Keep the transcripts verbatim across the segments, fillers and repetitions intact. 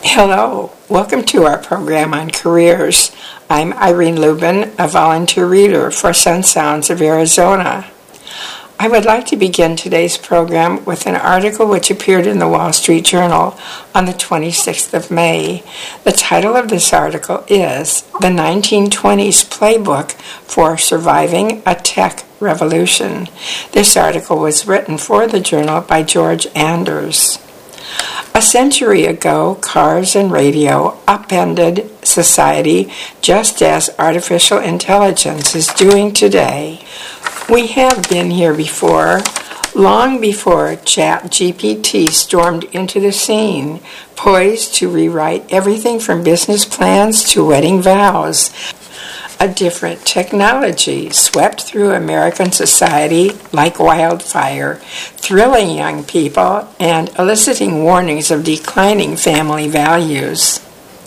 Hello, welcome to our program on careers. I'm Irene Lubin, a volunteer reader for Sun Sounds of Arizona. I would like to begin today's program with an article which appeared in the Wall Street Journal on the twenty-sixth of May. The title of this article is The nineteen twenties Playbook for Surviving a Tech Revolution. This article was written for the journal by George Anders. A century ago, cars and radio upended society just as artificial intelligence is doing today. We have been here before, long before ChatGPT stormed into the scene, poised to rewrite everything from business plans to wedding vows. A different technology swept through American society like wildfire, thrilling young people and eliciting warnings of declining family values.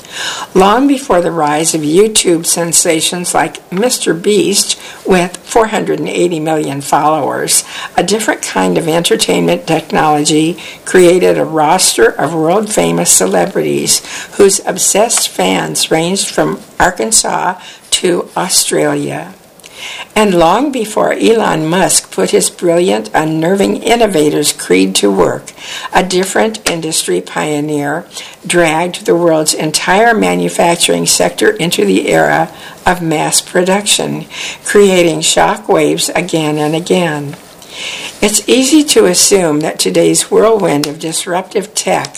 Long before the rise of YouTube sensations like Mister Beast with four hundred eighty million followers, a different kind of entertainment technology created a roster of world-famous celebrities whose obsessed fans ranged from Arkansas to Australia. And long before Elon Musk put his brilliant, unnerving innovators creed to work, a different industry pioneer dragged the world's entire manufacturing sector into the era of mass production, creating shock waves again and again. It's easy to assume that today's whirlwind of disruptive tech,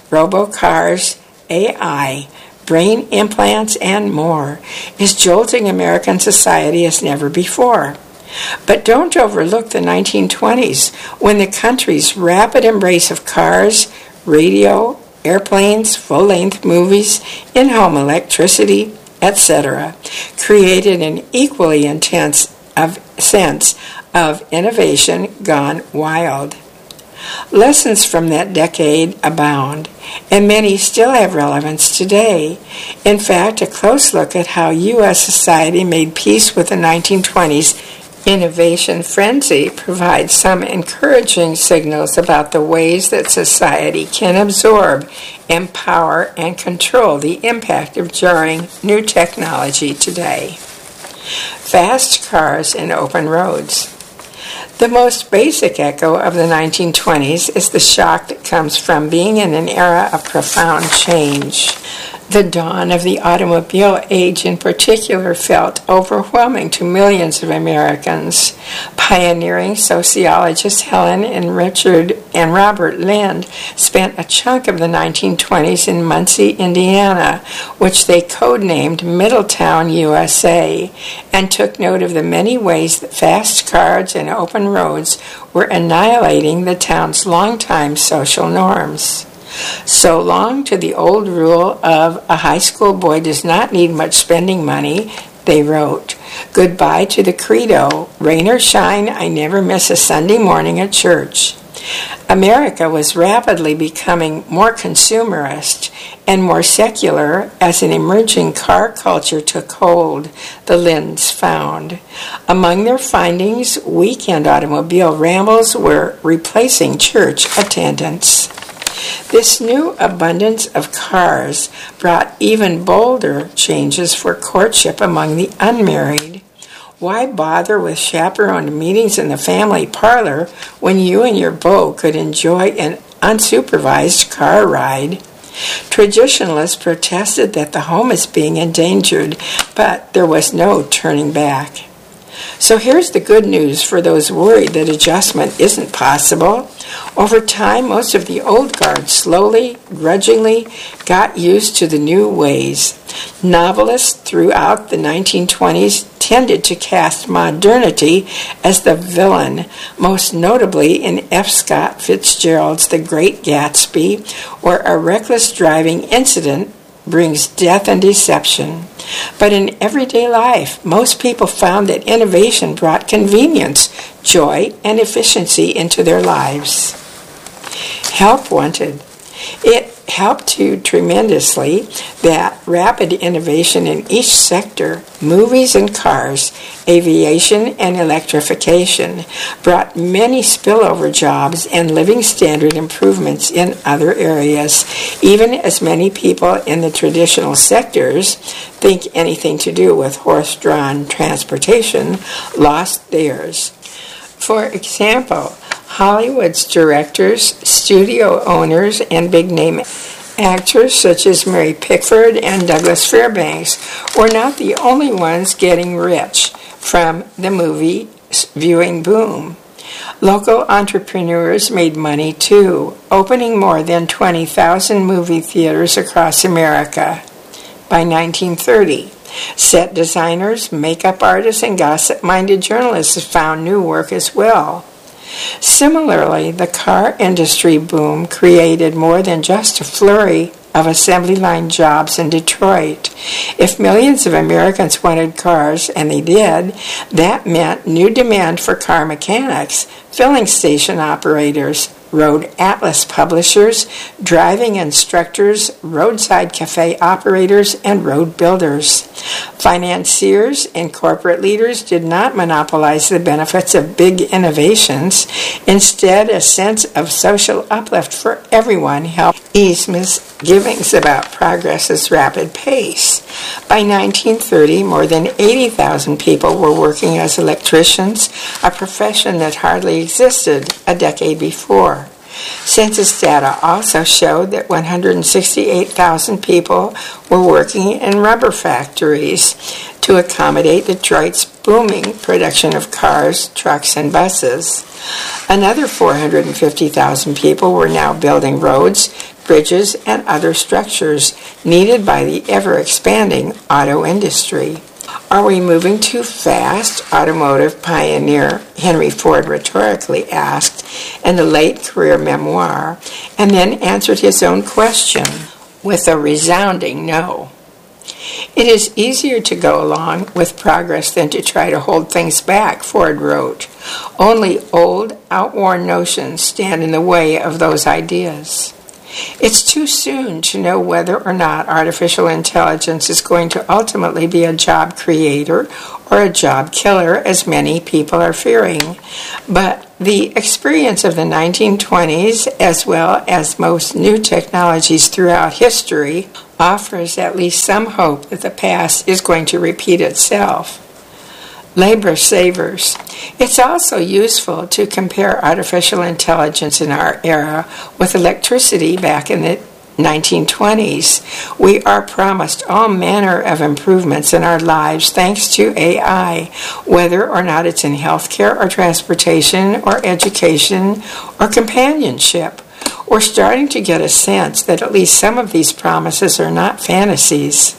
robocars, A I, brain implants, and more, is jolting American society as never before. But don't overlook the nineteen twenties, when the country's rapid embrace of cars, radio, airplanes, full-length movies, in-home electricity, et cetera, created an equally intense of sense of innovation gone wild. Lessons from that decade abound, and many still have relevance today. In fact, a close look at how U S society made peace with the nineteen twenties innovation frenzy provides some encouraging signals about the ways that society can absorb, empower, and control the impact of jarring new technology today. Fast cars and open roads. The most basic echo of the nineteen twenties is the shock that comes from being in an era of profound change. The dawn of the automobile age in particular felt overwhelming to millions of Americans. Pioneering sociologists Helen and Richard and Robert Lind spent a chunk of the nineteen twenties in Muncie, Indiana, which they codenamed Middletown, U S A, and took note of the many ways that fast cars and open roads were annihilating the town's longtime social norms. So long to the old rule of a high school boy does not need much spending money, they wrote. Goodbye to the credo, rain or shine, I never miss a Sunday morning at church. America was rapidly becoming more consumerist and more secular as an emerging car culture took hold, the Linds found. Among their findings, weekend automobile rambles were replacing church attendance. This new abundance of cars brought even bolder changes for courtship among the unmarried. Why bother with chaperoned meetings in the family parlor when you and your beau could enjoy an unsupervised car ride? Traditionalists protested that the home is being endangered, but there was no turning back. So here's the good news for those worried that adjustment isn't possible. Over time, most of the old guard slowly, grudgingly got used to the new ways. Novelists throughout the nineteen twenties tended to cast modernity as the villain, most notably in F. Scott Fitzgerald's The Great Gatsby, where a reckless driving incident brings death and deception. But in everyday life, most people found that innovation brought convenience, joy, and efficiency into their lives. Help wanted. It helped to tremendously that rapid innovation in each sector, movies and cars, aviation and electrification, brought many spillover jobs and living standard improvements in other areas, even as many people in the traditional sectors think anything to do with horse-drawn transportation lost theirs. For example, Hollywood's directors, studio owners, and big-name actors such as Mary Pickford and Douglas Fairbanks were not the only ones getting rich from the movie viewing boom. Local entrepreneurs made money too, opening more than twenty thousand movie theaters across America by nineteen thirty. Set designers, makeup artists, and gossip-minded journalists found new work as well. Similarly, the car industry boom created more than just a flurry of assembly line jobs in Detroit. If millions of Americans wanted cars, and they did, that meant new demand for car mechanics, filling station operators, road atlas publishers, driving instructors, roadside cafe operators, and road builders. Financiers and corporate leaders did not monopolize the benefits of big innovations. Instead, a sense of social uplift for everyone helped ease misgivings about progress's rapid pace. By nineteen thirty, more than eighty thousand people were working as electricians, a profession that hardly existed a decade before. Census data also showed that one hundred sixty-eight thousand people were working in rubber factories to accommodate Detroit's booming production of cars, trucks, and buses. Another four hundred fifty thousand people were now building roads, bridges, and other structures needed by the ever-expanding auto industry. Are we moving too fast? Automotive pioneer Henry Ford rhetorically asked in the late career memoir, and then answered his own question with a resounding no. It is easier to go along with progress than to try to hold things back, Ford wrote. Only old, outworn notions stand in the way of those ideas. It's too soon to know whether or not artificial intelligence is going to ultimately be a job creator or a job killer, as many people are fearing. But the experience of the nineteen twenties, as well as most new technologies throughout history, offers at least some hope that the past is going to repeat itself. Labor savers. It's also useful to compare artificial intelligence in our era with electricity back in the nineteen twenties. We are promised all manner of improvements in our lives thanks to A I, whether or not it's in healthcare or transportation or education or companionship. We're starting to get a sense that at least some of these promises are not fantasies.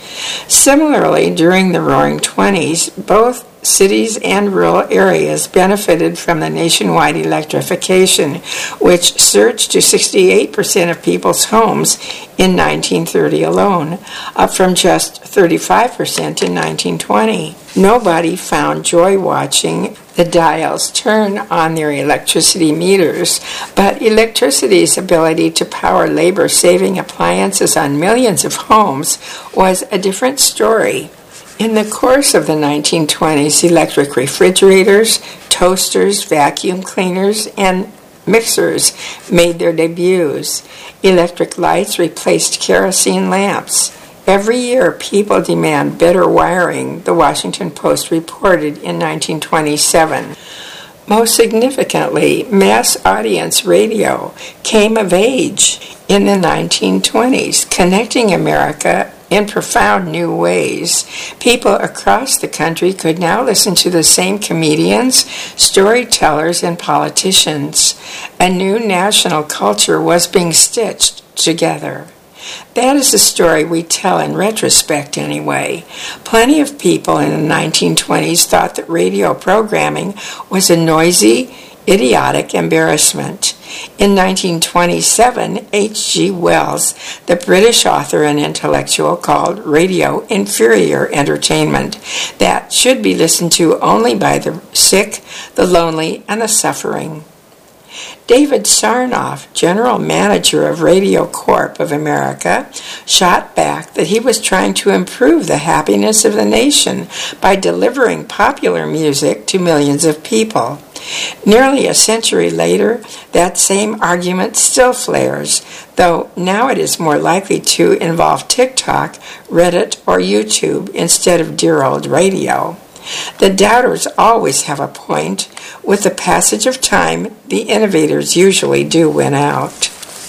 Similarly, during the Roaring Twenties, both cities and rural areas benefited from the nationwide electrification, which surged to sixty-eight percent of people's homes in nineteen thirty alone, up from just thirty-five percent in nineteen twenty. Nobody found joy watching the dials turn on their electricity meters, but electricity's ability to power labor-saving appliances on millions of homes was a different story. In the course of the nineteen twenties, electric refrigerators, toasters, vacuum cleaners, and mixers made their debuts. Electric lights replaced kerosene lamps. Every year, people demand better wiring, the Washington Post reported in nineteen twenty-seven. Most significantly, mass audience radio came of age in the nineteen twenties, connecting America in profound new ways. People across the country could now listen to the same comedians, storytellers, and politicians. A new national culture was being stitched together. That is the story we tell in retrospect anyway. Plenty of people in the nineteen twenties thought that radio programming was a noisy, idiotic embarrassment. In nineteen twenty-seven, H G Wells, the British author and intellectual, called radio inferior entertainment that should be listened to only by the sick, the lonely, and the suffering. David Sarnoff, general manager of Radio Corp of America, shot back that he was trying to improve the happiness of the nation by delivering popular music to millions of people. Nearly a century later, that same argument still flares, though now it is more likely to involve TikTok, Reddit, or YouTube instead of dear old radio. The doubters always have a point. With the passage of time, the innovators usually do win out.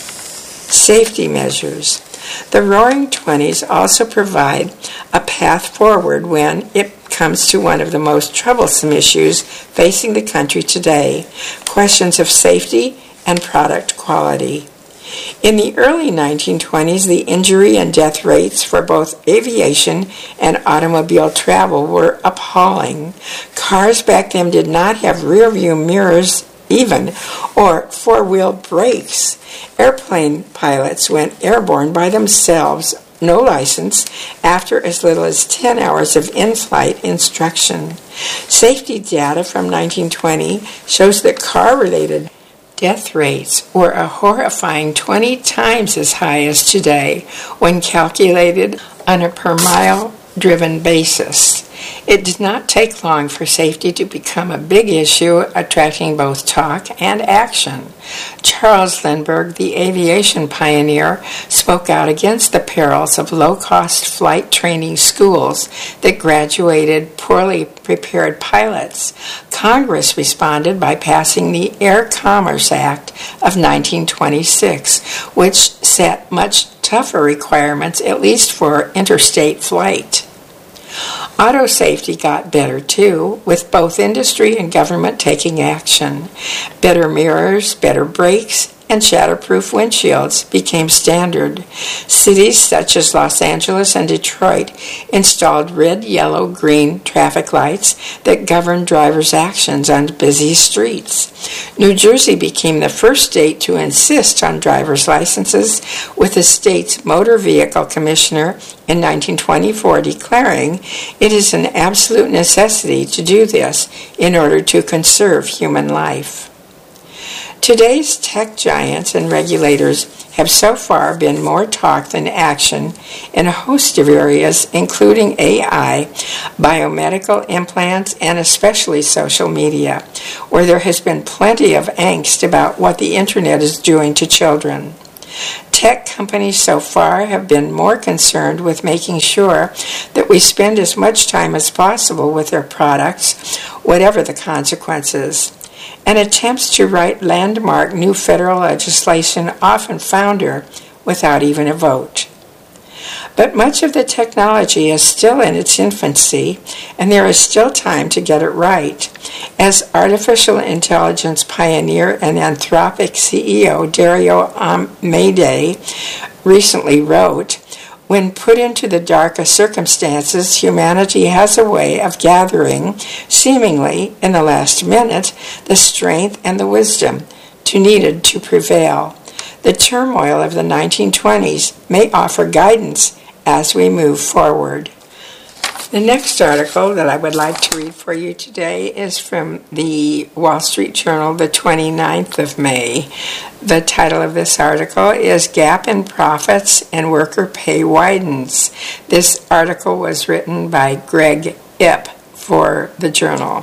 Safety measures. The Roaring Twenties also provide a path forward when it comes to one of the most troublesome issues facing the country today, questions of safety and product quality. In the early nineteen twenties, the injury and death rates for both aviation and automobile travel were appalling. Cars back then did not have rear-view mirrors even, or four-wheel brakes. Airplane pilots went airborne by themselves, no license, after as little as ten hours of in-flight instruction. Safety data from nineteen twenty shows that car-related death rates were a horrifying twenty times as high as today when calculated on a per-mile driven basis. It did not take long for safety to become a big issue, attracting both talk and action. Charles Lindbergh, the aviation pioneer, spoke out against the perils of low-cost flight training schools that graduated poorly prepared pilots. Congress responded by passing the Air Commerce Act of nineteen twenty-six, which set much tougher requirements, at least for interstate flight. Auto safety got better too, with both industry and government taking action. Better mirrors, better brakes, and shatterproof windshields became standard. Cities such as Los Angeles and Detroit installed red, yellow, green traffic lights that governed drivers' actions on busy streets. New Jersey became the first state to insist on driver's licenses, with the state's motor vehicle commissioner in nineteen twenty-four declaring it is an absolute necessity to do this in order to conserve human life. Today's tech giants and regulators have so far been more talk than action in a host of areas, including A I, biomedical implants, and especially social media, where there has been plenty of angst about what the internet is doing to children. Tech companies so far have been more concerned with making sure that we spend as much time as possible with their products, whatever the consequences. And attempts to write landmark new federal legislation often founder without even a vote. But much of the technology is still in its infancy, and there is still time to get it right. As artificial intelligence pioneer and Anthropic C E O Dario Amodei recently wrote, when put into the darkest circumstances, humanity has a way of gathering, seemingly in the last minute, the strength and the wisdom to needed to prevail. The turmoil of the nineteen twenties may offer guidance as we move forward. The next article that I would like to read for you today is from the Wall Street Journal, the twenty-ninth of May. The title of this article is Gap in Profits and Worker Pay Widens. This article was written by Greg Ip for the Journal.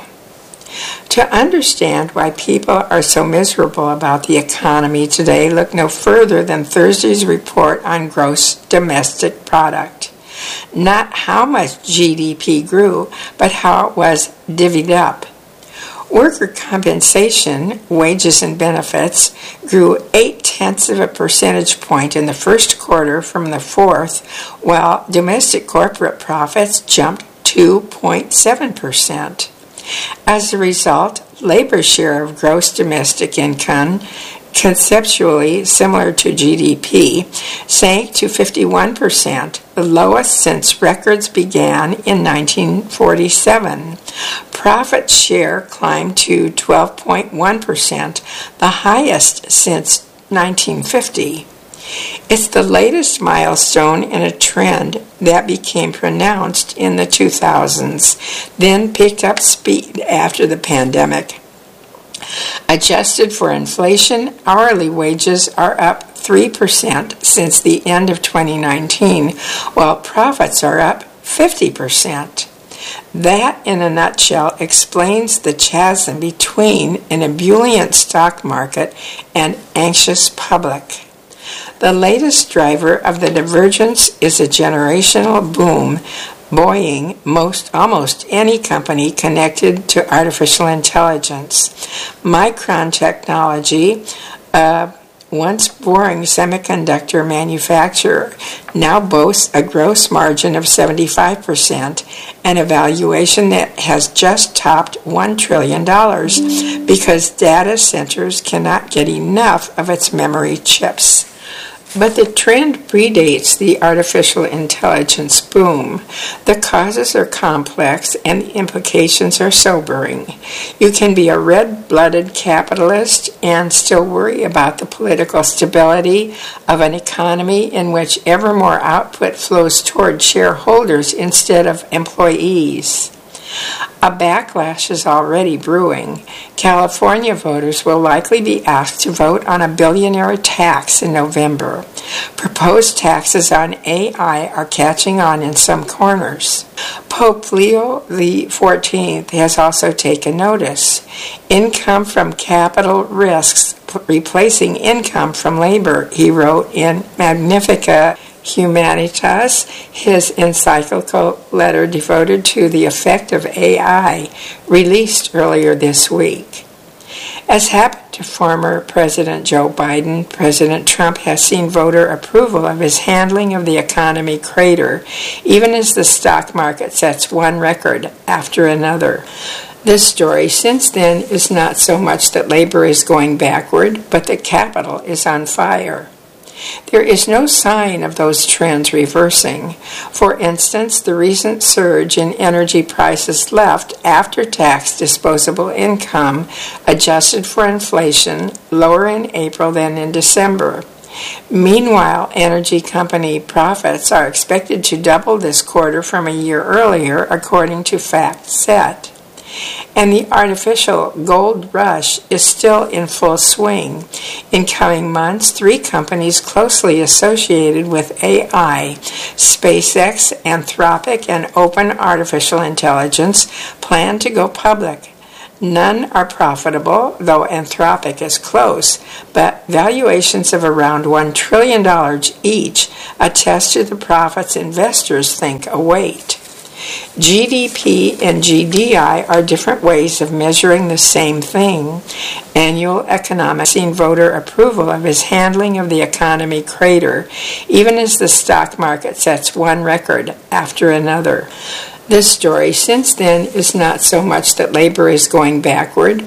To understand why people are so miserable about the economy today, look no further than Thursday's report on gross domestic product. Not how much G D P grew, but how it was divvied up. Worker compensation, wages and benefits, grew eight-tenths of a percentage point in the first quarter from the fourth, while domestic corporate profits jumped two point seven percent. As a result, labor's share of gross domestic income, conceptually similar to G D P, sank to fifty-one percent, the lowest since records began in nineteen forty-seven. Profit share climbed to twelve point one percent, the highest since nineteen fifty. It's the latest milestone in a trend that became pronounced in the two thousands, then picked up speed after the pandemic. Adjusted for inflation, hourly wages are up three percent since the end of twenty nineteen, while profits are up fifty percent. That, in a nutshell, explains the chasm between an ebullient stock market and anxious public. The latest driver of the divergence is a generational boom buoying most almost any company connected to artificial intelligence. Micron Technology, a once boring semiconductor manufacturer, now boasts a gross margin of seventy-five percent and a valuation that has just topped one trillion dollars because data centers cannot get enough of its memory chips. But the trend predates the artificial intelligence boom. The causes are complex and the implications are sobering. You can be a red-blooded capitalist and still worry about the political stability of an economy in which ever more output flows toward shareholders instead of employees. A backlash is already brewing. California voters will likely be asked to vote on a billionaire tax in November. Proposed taxes on A I are catching on in some corners. Pope Leo the fourteenth has also taken notice. Income from capital risks replacing income from labor, he wrote in Magnificat Humanitas, his encyclical letter devoted to the effect of A I, released earlier this week. As happened to former President Joe Biden, President Trump has seen voter approval of his handling of the economy crater, even as the stock market sets one record after another. This story since then is not so much that labor is going backward, but that capital is on fire. There is no sign of those trends reversing. For instance, the recent surge in energy prices left after-tax disposable income, adjusted for inflation, lower in April than in December. Meanwhile, energy company profits are expected to double this quarter from a year earlier, according to FactSet. And the artificial gold rush is still in full swing. In coming months, three companies closely associated with A I, SpaceX, Anthropic, and Open Artificial Intelligence, plan to go public. None are profitable, though Anthropic is close, but valuations of around one trillion dollars each attest to the profits investors think await. G D P and G D I are different ways of measuring the same thing. Annual economic seen voter approval of his handling of the economy crater, even as the stock market sets one record after another. This story since then is not so much that labor is going backward,